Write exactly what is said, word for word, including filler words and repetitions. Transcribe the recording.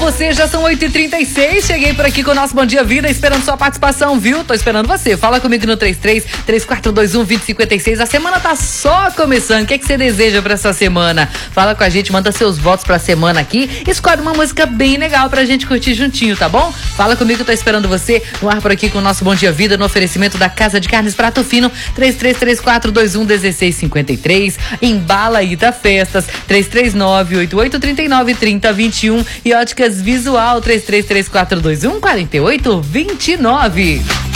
você, já são oito e trinta e seis, cheguei por aqui com o nosso Bom Dia Vida, esperando sua participação, viu? Tô esperando você, fala comigo no três três, três quatro dois um, dois zero cinco seis, a semana tá só começando, o que é que você deseja pra essa semana? Fala com a gente, manda seus votos pra semana aqui, escolhe uma música bem legal pra gente curtir juntinho, tá bom? Fala comigo, tô esperando você no ar por aqui com o nosso Bom Dia Vida, no oferecimento da Casa de Carnes Prato Fino, três três três quatro dois um, um seis cinco três, Embala Ita Festas, três três nove, oito oito três nove, três zero dois um e Óticas Visual, três três três quatro dois um, quatro oito dois nove.